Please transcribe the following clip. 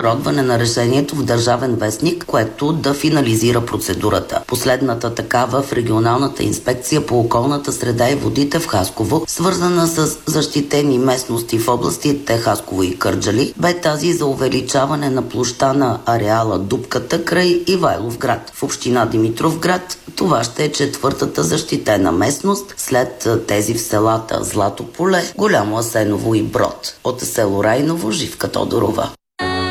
обнародване на решението в Държавен вестник, което да финализира процедурата. Последната такава в регионалната инспекция по околната среда и водите в Хасково, свързана с защитени местности в областите Хасково и Кърджали, бе тази за увеличаване на площта на ареала Дупката край Ивайловград. В община Димитровград това ще е четвъртата защитена местност след тези в селата Злато поле, Голямо Асеново и Брод. От село Райново, Живка Тодорова.